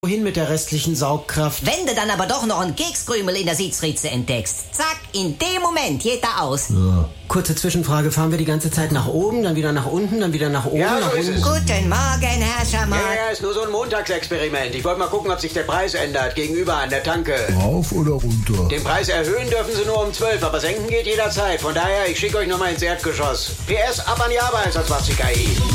Wohin mit der restlichen Saugkraft? Wenn du dann aber doch noch einen Kekskrümel in der Sitzritze entdeckst, zack, in dem Moment geht er aus. Ja. Kurze Zwischenfrage, fahren wir die ganze Zeit nach oben, dann wieder nach unten, dann wieder nach oben, Ja, nach so ist unten? es. Guten Morgen, Herr Schamat. Ja, ist nur so ein Montagsexperiment. Ich wollte mal gucken, ob sich der Preis ändert gegenüber an der Tanke. Rauf oder runter? Den Preis erhöhen dürfen Sie nur um 12, aber senken geht jederzeit. Von daher, ich schicke euch nochmal ins Erdgeschoss. PS, ab an die Arbeit, sonst was die KI.